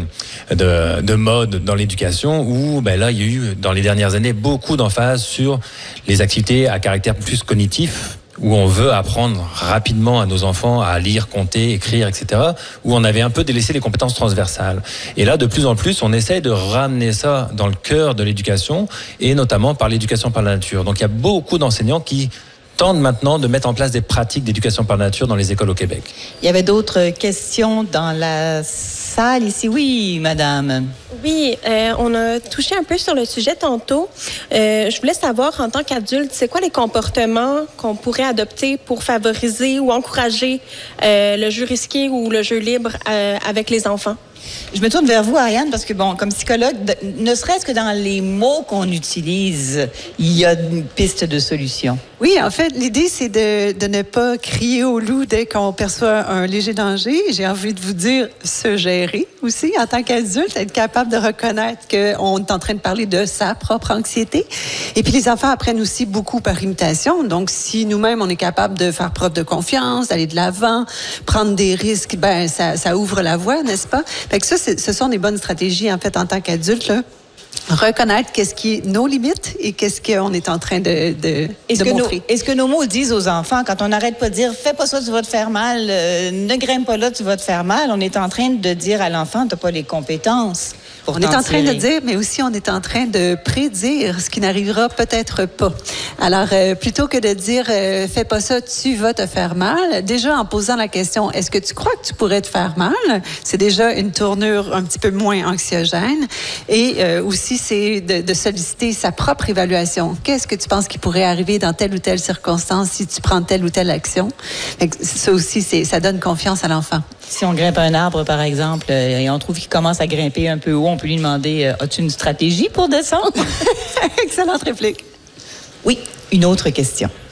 de, de mode dans l'éducation où ben là, il y a eu dans les dernières années beaucoup d'emphase sur les activités à caractère plus cognitif, où on veut apprendre rapidement à nos enfants à lire, compter, écrire, et cetera, où on avait un peu délaissé les compétences transversales. Et là, de plus en plus, on essaye de ramener ça dans le cœur de l'éducation, et notamment par l'éducation par la nature. Donc il y a beaucoup d'enseignants qui tentent maintenant de mettre en place des pratiques d'éducation par la nature dans les écoles au Québec. Il y avait d'autres questions dans la salle ici. Oui, madame. Oui, euh, on a touché un peu sur le sujet tantôt. Euh, je voulais savoir, en tant qu'adulte, c'est quoi les comportements qu'on pourrait adopter pour favoriser ou encourager euh, le jeu risqué ou le jeu libre euh, avec les enfants? Je me tourne vers vous, Ariane, parce que, bon, comme psychologue, ne serait-ce que dans les mots qu'on utilise, il y a une piste de solution. Oui, en fait, l'idée, c'est de, de ne pas crier au loup dès qu'on perçoit un léger danger. J'ai envie de vous dire se gérer aussi en tant qu'adulte, être capable de reconnaître qu'on est en train de parler de sa propre anxiété. Et puis, les enfants apprennent aussi beaucoup par imitation. Donc, si nous-mêmes, on est capable de faire preuve de confiance, d'aller de l'avant, prendre des risques, ben ça, ça ouvre la voie, n'est-ce pas? Fait que ça, ce sont des bonnes stratégies, en fait, en tant qu'adulte, là. Reconnaître qu'est-ce qui est nos limites et qu'est-ce qu'on est en train de, de, est-ce de que montrer. Nos, est-ce que nos mots disent aux enfants, quand on n'arrête pas de dire « fais pas ça, tu vas te faire mal euh, »,« ne grimpe pas là, tu vas te faire mal », on est en train de dire à l'enfant « t'as pas les compétences ». On est en train de dire, mais aussi on est en train de prédire ce qui n'arrivera peut-être pas. Alors, euh, plutôt que de dire euh, « fais pas ça, tu vas te faire mal », déjà en posant la question « est-ce que tu crois que tu pourrais te faire mal ?» C'est déjà une tournure un petit peu moins anxiogène. Et euh, aussi, c'est de, de solliciter sa propre évaluation. Qu'est-ce que tu penses qui pourrait arriver dans telle ou telle circonstance si tu prends telle ou telle action? Fait que ça aussi, c'est, ça donne confiance à l'enfant. Si on grimpe un arbre, par exemple, euh, et on trouve qu'il commence à grimper un peu haut, on peut lui demander euh, « as-tu une stratégie pour descendre? » Excellente réplique. Oui, une autre question.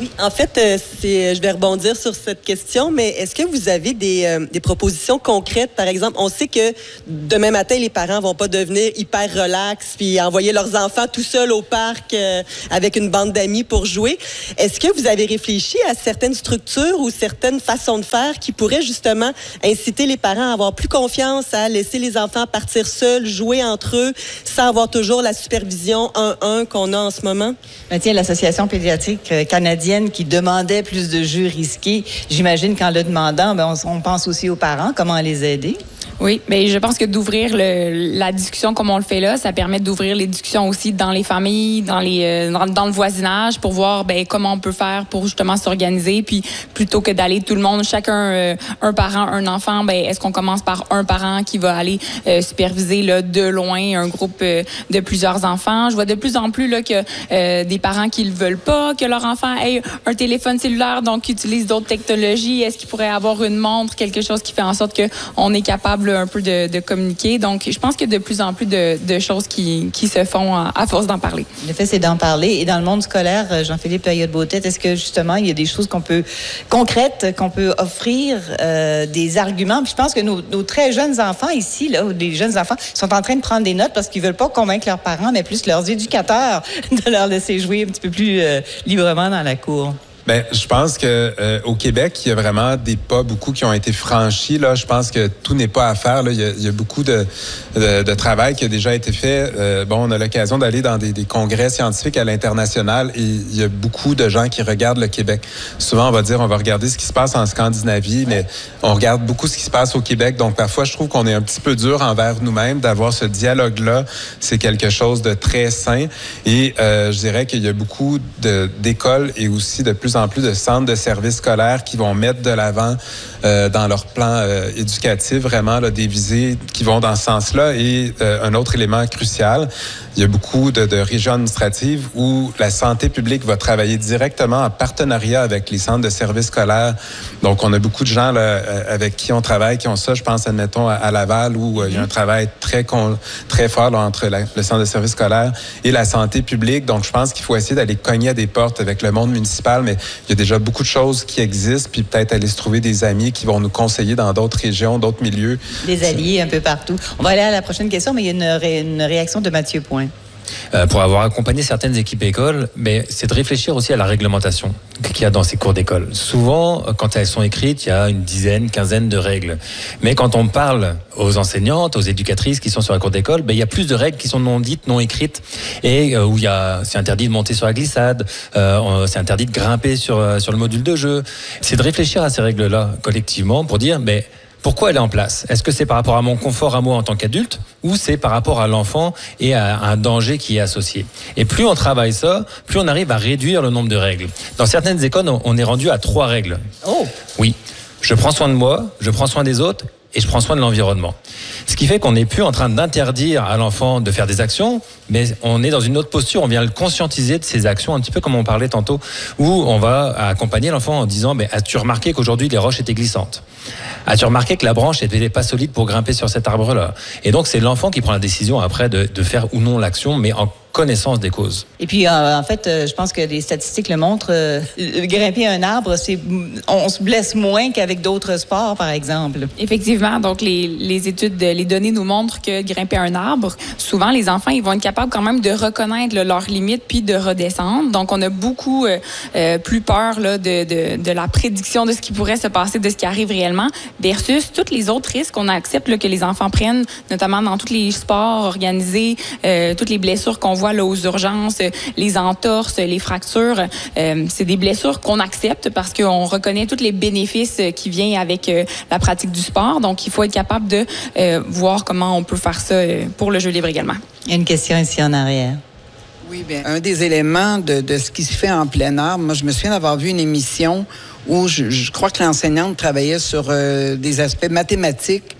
Oui, en fait, euh, c'est, je vais rebondir sur cette question, mais est-ce que vous avez des, euh, des propositions concrètes? Par exemple, on sait que demain matin, les parents vont pas devenir hyper relax puis envoyer leurs enfants tout seuls au parc euh, avec une bande d'amis pour jouer. Est-ce que vous avez réfléchi à certaines structures ou certaines façons de faire qui pourraient justement inciter les parents à avoir plus confiance, à laisser les enfants partir seuls, jouer entre eux, sans avoir toujours la supervision un un qu'on a en ce moment? Ben, tiens, l'Association pédiatrique canadienne qui demandait plus de jeux risqués, j'imagine qu'en le demandant, ben, on, on pense aussi aux parents, comment les aider. Oui, mais je pense que d'ouvrir le, la discussion comme on le fait là, ça permet d'ouvrir les discussions aussi dans les familles, dans les euh, dans, dans le voisinage pour voir ben comment on peut faire pour justement s'organiser, puis plutôt que d'aller tout le monde, chacun euh, un parent, un enfant, ben est-ce qu'on commence par un parent qui va aller euh, superviser là de loin un groupe euh, de plusieurs enfants. Je vois de plus en plus là que euh, des parents qui ne veulent pas que leur enfant ait un téléphone cellulaire, donc qui utilisent d'autres technologies. Est-ce qu'il pourrait avoir une montre, quelque chose qui fait en sorte que on est capable un peu de, de communiquer. Donc, je pense qu'il y a de plus en plus de, de choses qui, qui se font à, à force d'en parler. Le fait, c'est d'en parler. Et dans le monde scolaire, Jean-Philippe Période-Beautête, est-ce que justement, il y a des choses qu'on peut, concrètes, qu'on peut offrir, euh, des arguments? Puis je pense que nos, nos très jeunes enfants ici, là, des jeunes enfants, sont en train de prendre des notes parce qu'ils veulent pas convaincre leurs parents, mais plus leurs éducateurs de leur laisser jouer un petit peu plus euh, librement dans la cour. Bien, je pense que euh, au Québec, il y a vraiment des pas beaucoup qui ont été franchis. Là, je pense que tout n'est pas à faire. Là. Il y a, il y a beaucoup de, de, de travail qui a déjà été fait. Euh, bon, on a l'occasion d'aller dans des, des congrès scientifiques à l'international et il y a beaucoup de gens qui regardent le Québec. Souvent, on va dire, on va regarder ce qui se passe en Scandinavie, mais on regarde beaucoup ce qui se passe au Québec. Donc, parfois, je trouve qu'on est un petit peu dur envers nous-mêmes d'avoir ce dialogue-là. C'est quelque chose de très sain. Et euh, je dirais qu'il y a beaucoup de, d'écoles et aussi de plus en plus de centres de services scolaires qui vont mettre de l'avant euh, dans leur plan euh, éducatif vraiment là, des visées qui vont dans ce sens-là. Et euh, un autre élément crucial, il y a beaucoup de, de régions administratives où la santé publique va travailler directement en partenariat avec les centres de services scolaires. Donc, on a beaucoup de gens là, avec qui on travaille, qui ont ça. Je pense, admettons, à, à Laval, où euh, il y a un travail très, con, très fort là, entre la, le centre de services scolaires et la santé publique. Donc, je pense qu'il faut essayer d'aller cogner à des portes avec le monde municipal, mais il y a déjà beaucoup de choses qui existent, puis peut-être aller se trouver des amis qui vont nous conseiller dans d'autres régions, d'autres milieux. Des alliés un peu partout. On va aller à la prochaine question, mais il y a une, ré, une réaction de Mathieu Point. Euh, pour avoir accompagné certaines équipes écoles, mais c'est de réfléchir aussi à la réglementation qu'il y a dans ces cours d'école. Souvent, quand elles sont écrites, il y a une dizaine, quinzaine de règles. Mais quand on parle aux enseignantes, aux éducatrices qui sont sur la cour d'école, ben, il y a plus de règles qui sont non dites, non écrites, et euh, où il y a, c'est interdit de monter sur la glissade, euh, c'est interdit de grimper sur, euh, sur le module de jeu. C'est de réfléchir à ces règles-là collectivement pour dire, mais pourquoi elle est en place? Est-ce que c'est par rapport à mon confort à moi en tant qu'adulte ou c'est par rapport à l'enfant et à un danger qui est associé? Et plus on travaille ça, plus on arrive à réduire le nombre de règles. Dans certaines écoles, on est rendu à trois règles. Oh! Oui. Je prends soin de moi, je prends soin des autres et je prends soin de l'environnement. Ce qui fait qu'on n'est plus en train d'interdire à l'enfant de faire des actions, mais on est dans une autre posture, on vient le conscientiser de ses actions, un petit peu comme on parlait tantôt, où on va accompagner l'enfant en disant « As-tu remarqué qu'aujourd'hui les roches étaient glissantes ? As-tu remarqué que la branche n'était pas solide pour grimper sur cet arbre-là ?» Et donc c'est l'enfant qui prend la décision après de, de faire ou non l'action, mais en connaissance des causes. Et puis, euh, en fait, euh, je pense que les statistiques le montrent. Euh, grimper un arbre, c'est, on se blesse moins qu'avec d'autres sports, par exemple. Effectivement. Donc, les, les études, les données nous montrent que grimper un arbre, souvent, les enfants, ils vont être capables quand même de reconnaître là, leurs limites puis de redescendre. Donc, on a beaucoup euh, euh, plus peur là, de, de, de la prédiction de ce qui pourrait se passer, de ce qui arrive réellement, versus tous les autres risques qu'on accepte là, que les enfants prennent, notamment dans tous les sports organisés, euh, toutes les blessures qu'on voit là, aux urgences, les entorses, les fractures. Euh, c'est des blessures qu'on accepte parce qu'on reconnaît tous les bénéfices qui viennent avec euh, la pratique du sport. Donc, il faut être capable de euh, voir comment on peut faire ça euh, pour le jeu libre également. Il y a une question ici en arrière. Oui, bien, un des éléments de, de ce qui se fait en plein air, moi, je me souviens d'avoir vu une émission où je, je crois que l'enseignante travaillait sur euh, des aspects mathématiques.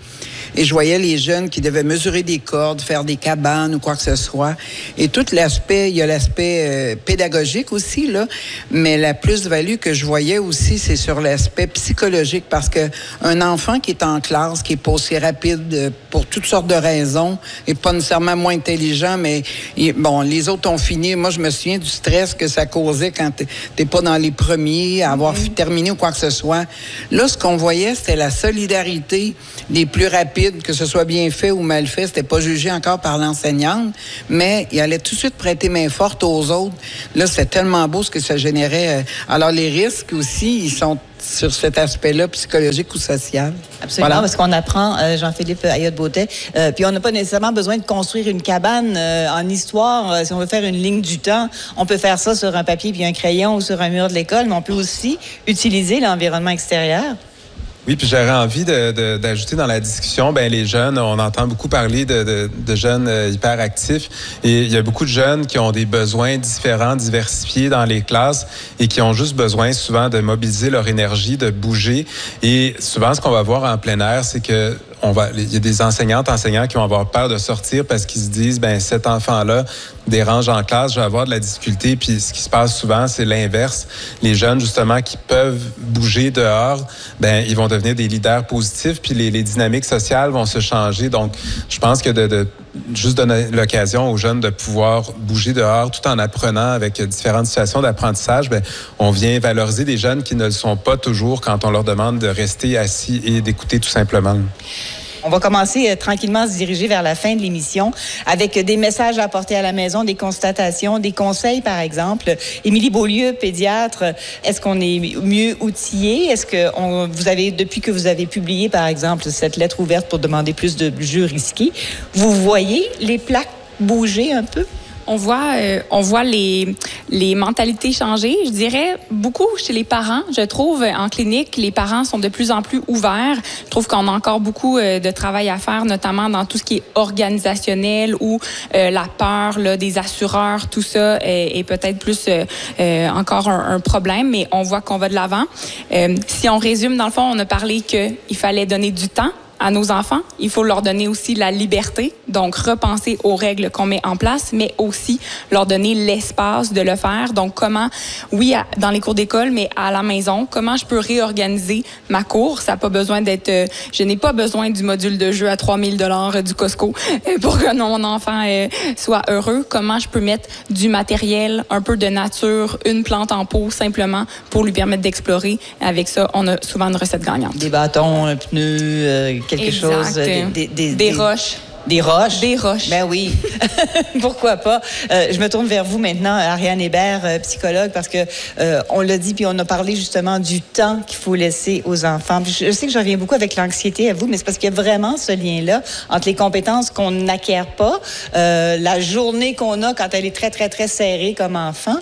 et je voyais les jeunes qui devaient mesurer des cordes, faire des cabanes ou quoi que ce soit. Et tout l'aspect, il y a l'aspect euh, pédagogique aussi, là, mais la plus-value que je voyais aussi, c'est sur l'aspect psychologique, parce que un enfant qui est en classe, qui est pas aussi rapide euh, pour toutes sortes de raisons, et pas nécessairement moins intelligent, mais il, bon, les autres ont fini. Moi, je me souviens du stress que ça causait quand t'es, t'es pas dans les premiers, à avoir mm-hmm. terminé ou quoi que ce soit. Là, ce qu'on voyait, c'était la solidarité des plus rapides, que ce soit bien fait ou mal fait. C'était pas jugé encore par l'enseignante, mais il allait tout de suite prêter main forte aux autres. Là, c'était tellement beau ce que ça générait. Alors, les risques aussi, ils sont sur cet aspect-là, psychologique ou social. Absolument, voilà. Parce qu'on apprend, euh, Jean-Philippe Ayotte-Beauté, euh, puis on n'a pas nécessairement besoin de construire une cabane euh, en histoire. Euh, si on veut faire une ligne du temps, on peut faire ça sur un papier puis un crayon ou sur un mur de l'école, mais on peut aussi utiliser l'environnement extérieur. Oui, puis j'aurais envie de, de, d'ajouter dans la discussion, ben les jeunes, on entend beaucoup parler de, de, de jeunes hyperactifs, et il y a beaucoup de jeunes qui ont des besoins différents, diversifiés dans les classes, et qui ont juste besoin souvent de mobiliser leur énergie, de bouger. Et souvent, ce qu'on va voir en plein air, c'est que on va, il y a des enseignantes, enseignants qui vont avoir peur de sortir parce qu'ils se disent, ben cet enfant-là dérange en classe, je vais avoir de la difficulté. Puis ce qui se passe souvent, c'est l'inverse. Les jeunes, justement, qui peuvent bouger dehors, ben ils vont devenir des leaders positifs, puis les, les dynamiques sociales vont se changer. Donc, je pense que de, de juste donner l'occasion aux jeunes de pouvoir bouger dehors tout en apprenant avec différentes situations d'apprentissage, ben on vient valoriser des jeunes qui ne le sont pas toujours quand on leur demande de rester assis et d'écouter tout simplement. On va commencer euh, tranquillement à se diriger vers la fin de l'émission avec des messages à apporter à la maison, des constatations, des conseils, par exemple. Émilie Beaulieu, pédiatre, est-ce qu'on est mieux outillé? Est-ce que on, vous avez, depuis que vous avez publié, par exemple, cette lettre ouverte pour demander plus de jeux risqués, vous voyez les plaques bouger un peu? On voit, euh, on voit les, les mentalités changer. Je dirais beaucoup chez les parents. Je trouve en clinique, les parents sont de plus en plus ouverts. Je trouve qu'on a encore beaucoup euh, de travail à faire, notamment dans tout ce qui est organisationnel ou euh, la peur là, des assureurs, tout ça est, est peut-être plus euh, euh, encore un, un problème, mais on voit qu'on va de l'avant. Euh, si on résume, dans le fond, on a parlé qu'il fallait donner du temps à nos enfants. Il faut leur donner aussi la liberté, donc repenser aux règles qu'on met en place, mais aussi leur donner l'espace de le faire. Donc, comment, oui, à, dans les cours d'école, mais à la maison, comment je peux réorganiser ma cour? Ça n'a pas besoin d'être... Euh, je n'ai pas besoin du module de jeu à trois mille dollars euh, du Costco euh, pour que mon enfant euh, soit heureux. Comment je peux mettre du matériel, un peu de nature, une plante en pot, simplement, pour lui permettre d'explorer. Avec ça, on a souvent une recette gagnante. Des bâtons, un pneu... Euh, quelque exact. chose... Des, des, des, des roches. Des roches? Des roches. Ben oui. Pourquoi pas? Euh, je me tourne vers vous maintenant, Ariane Hébert, euh, psychologue, parce que euh, on l'a dit, puis on a parlé justement du temps qu'il faut laisser aux enfants. Puis je sais que je reviens beaucoup avec l'anxiété à vous, mais c'est parce qu'il y a vraiment ce lien-là entre les compétences qu'on n'acquiert pas, euh, la journée qu'on a quand elle est très, très, très serrée comme enfant,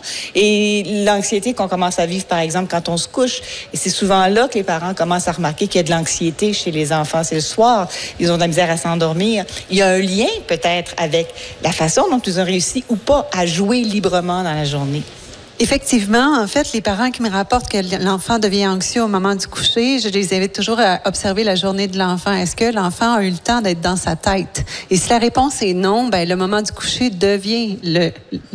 et l'anxiété qu'on commence à vivre, par exemple, quand on se couche. Et c'est souvent là que les parents commencent à remarquer qu'il y a de l'anxiété chez les enfants. C'est le soir, ils ont de la misère à s'endormir. Il y a un lien peut-être avec la façon dont ils ont réussi ou pas à jouer librement dans la journée. Effectivement, en fait, les parents qui me rapportent que l'enfant devient anxieux au moment du coucher, je les invite toujours à observer la journée de l'enfant. Est-ce que l'enfant a eu le temps d'être dans sa tête? Et si la réponse est non, ben le moment du coucher devient le,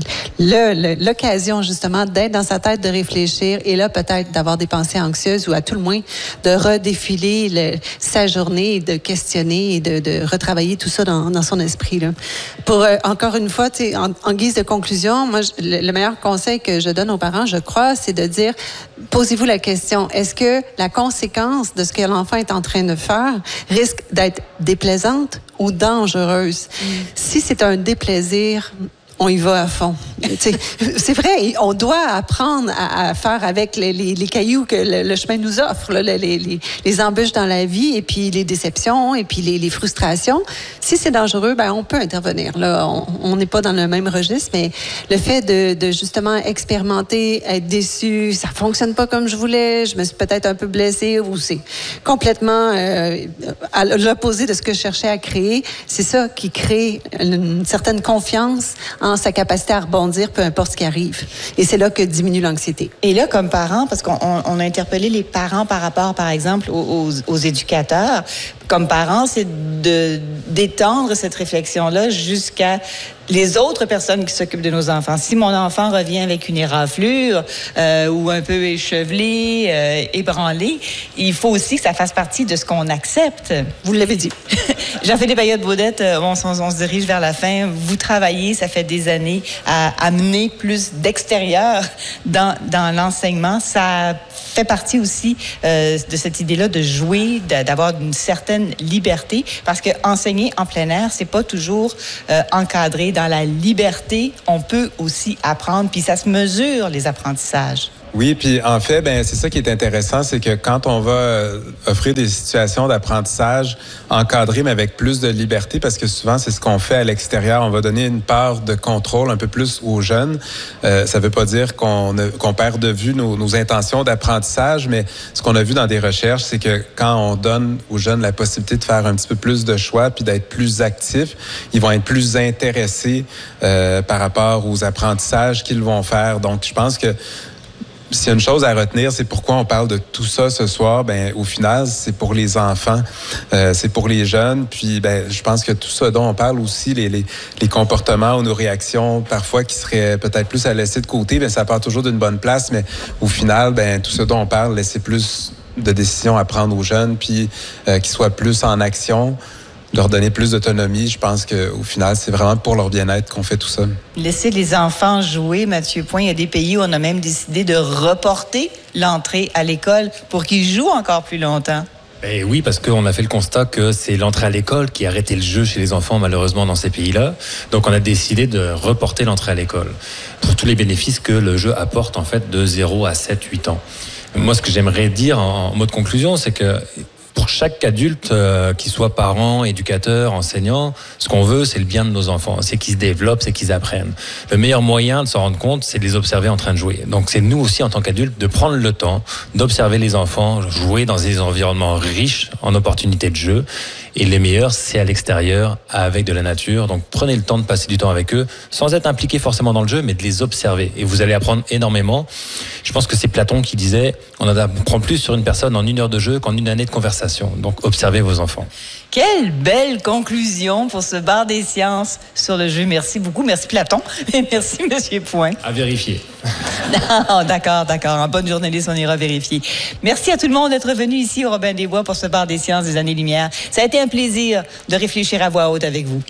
le, le l'occasion justement d'être dans sa tête, de réfléchir et là peut-être d'avoir des pensées anxieuses ou à tout le moins de redéfiler le, sa journée, de questionner et de, de retravailler tout ça dans, dans son esprit là. Pour euh, encore une fois, tu sais, en, en guise de conclusion, moi je, le, le meilleur conseil que je donne aux parents, je crois, c'est de dire, posez-vous la question, est-ce que la conséquence de ce que l'enfant est en train de faire risque d'être déplaisante ou dangereuse? Mm. Si c'est un déplaisir, on y va à fond. C'est vrai, on doit apprendre à, à faire avec les, les, les cailloux que le, le chemin nous offre, là, les, les, les embûches dans la vie, et puis les déceptions, et puis les, les frustrations. Si c'est dangereux, ben on peut intervenir. Là, on n'est pas dans le même registre, mais le fait de, de justement expérimenter, être déçu, ça fonctionne pas comme je voulais, je me suis peut-être un peu blessée, ou c'est complètement euh, à l'opposé de ce que je cherchais à créer. C'est ça qui crée une certaine confiance en sa capacité à rebondir, peu importe ce qui arrive. Et c'est là que diminue l'anxiété. Et là, comme parents, parce qu'on on, on a interpellé les parents par rapport, par exemple, aux, aux, aux éducateurs, comme parents, c'est de, d'étendre cette réflexion-là jusqu'à les autres personnes qui s'occupent de nos enfants. Si mon enfant revient avec une éraflure euh, ou un peu échevelé, euh, ébranlé, il faut aussi que ça fasse partie de ce qu'on accepte. Vous l'avez dit. Jean-Philippe Ayotte-Beaudette, on, on, on se dirige vers la fin. Vous travaillez, ça fait des années, à amener plus d'extérieur dans, dans l'enseignement. Ça fait partie aussi euh, de cette idée-là de jouer, de, d'avoir une certaine liberté, parce que enseigner en plein air, c'est pas toujours euh, encadré. Dans la liberté, on peut aussi apprendre, puis ça se mesure, les apprentissages. Oui, puis en fait, ben c'est ça qui est intéressant, c'est que quand on va offrir des situations d'apprentissage encadrées, mais avec plus de liberté, parce que souvent, c'est ce qu'on fait à l'extérieur, on va donner une part de contrôle un peu plus aux jeunes. Euh, ça veut pas dire qu'on, a, qu'on perd de vue nos, nos intentions d'apprentissage, mais ce qu'on a vu dans des recherches, c'est que quand on donne aux jeunes la possibilité de faire un petit peu plus de choix, puis d'être plus actifs, ils vont être plus intéressés euh, par rapport aux apprentissages qu'ils vont faire. Donc, je pense que s'il y a une chose à retenir, c'est pourquoi on parle de tout ça ce soir. Ben, au final, c'est pour les enfants, euh, c'est pour les jeunes. Puis, ben, je pense que tout ça dont on parle aussi, les, les, les comportements ou nos réactions, parfois qui seraient peut-être plus à laisser de côté, ben, ça part toujours d'une bonne place. Mais au final, ben, tout ce dont on parle, laisser plus de décisions à prendre aux jeunes, puis euh, qu'ils soient plus en action, leur donner plus d'autonomie. Je pense qu'au final, c'est vraiment pour leur bien-être qu'on fait tout ça. Laisser les enfants jouer, Mathieu Point. Il y a des pays où on a même décidé de reporter l'entrée à l'école pour qu'ils jouent encore plus longtemps. Et oui, parce qu'on a fait le constat que c'est l'entrée à l'école qui a arrêté le jeu chez les enfants, malheureusement, dans ces pays-là. Donc, on a décidé de reporter l'entrée à l'école pour tous les bénéfices que le jeu apporte, en fait, de zéro à sept, huit ans. Moi, ce que j'aimerais dire en mode conclusion, c'est que pour chaque adulte, euh, qu'il soit parent, éducateur, enseignant, ce qu'on veut, c'est le bien de nos enfants. C'est qu'ils se développent, c'est qu'ils apprennent. Le meilleur moyen de s'en rendre compte, c'est de les observer en train de jouer. Donc, c'est nous aussi, en tant qu'adultes, de prendre le temps d'observer les enfants jouer dans des environnements riches en opportunités de jeu. Et les meilleurs, c'est à l'extérieur, avec de la nature. Donc, prenez le temps de passer du temps avec eux, sans être impliqué forcément dans le jeu, mais de les observer. Et vous allez apprendre énormément. Je pense que c'est Platon qui disait, on en apprend plus sur une personne en une heure de jeu qu'en une année de conversation. Donc, observez vos enfants. Quelle belle conclusion pour ce bar des sciences sur le jeu. Merci beaucoup. Merci Platon. Et merci Monsieur Point. À vérifier. Non, d'accord, d'accord. En bonne journaliste, on ira vérifier. Merci à tout le monde d'être venu ici au Robin des Bois pour ce bar des sciences des années-lumière. Ça a été un plaisir de réfléchir à voix haute avec vous.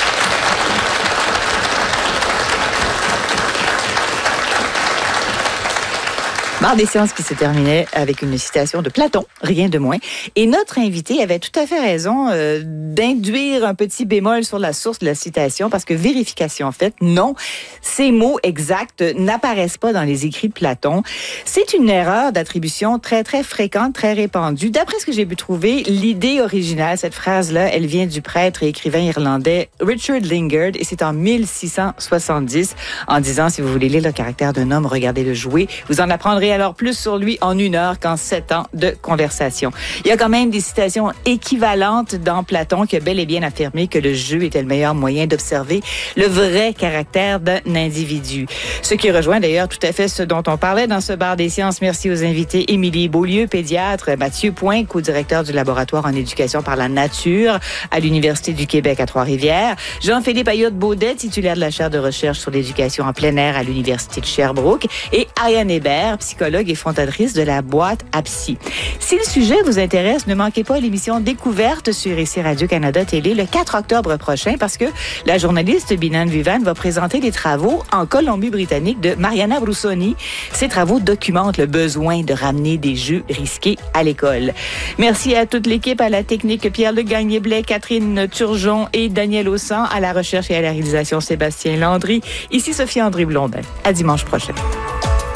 Bar des sciences qui se terminait avec une citation de Platon, rien de moins. Et notre invité avait tout à fait raison euh, d'induire un petit bémol sur la source de la citation, parce que vérification, en fait, non, ces mots exacts n'apparaissent pas dans les écrits de Platon. C'est une erreur d'attribution très, très fréquente, très répandue. D'après ce que j'ai pu trouver, l'idée originale, cette phrase-là, elle vient du prêtre et écrivain irlandais Richard Lingard, et c'est en mille six cent soixante-dix, en disant, si vous voulez lire le caractère d'un homme, regardez-le jouer. Vous en apprendrez alors plus sur lui en une heure qu'en sept ans de conversation. Il y a quand même des citations équivalentes dans Platon qui a bel et bien affirmé que le jeu était le meilleur moyen d'observer le vrai caractère d'un individu. Ce qui rejoint d'ailleurs tout à fait ce dont on parlait dans ce bar des sciences. Merci aux invités Émilie Beaulieu, pédiatre, Mathieu Point, co-directeur du laboratoire en éducation par la nature à l'Université du Québec à Trois-Rivières, Jean-Philippe Ayotte-Beaudette, titulaire de la chaire de recherche sur l'éducation en plein air à l'Université de Sherbrooke, et Ariane Hébert, psychologue et fondatrice de la boîte à psy. Si le sujet vous intéresse, ne manquez pas l'émission Découverte sur I C Radio-Canada Télé le quatre octobre prochain, parce que la journaliste Binan Vivan va présenter des travaux en Colombie-Britannique de Mariana Brussoni. Ces travaux documentent le besoin de ramener des jeux risqués à l'école. Merci à toute l'équipe, à la technique Pierre-Luc Gagné-Blais, Catherine Turgeon et Daniel Aussan, à la recherche et à la réalisation Sébastien Landry. Ici Sophie André-Blondin. À dimanche prochain.